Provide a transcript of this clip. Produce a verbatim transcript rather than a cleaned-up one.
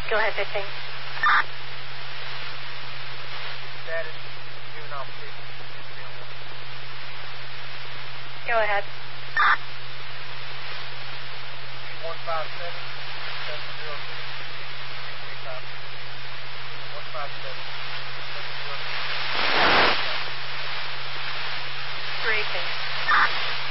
Go ahead, fifteen. Status, juvenile position, incident Go ahead. one five seven, seven zero two, three three five. one five seven.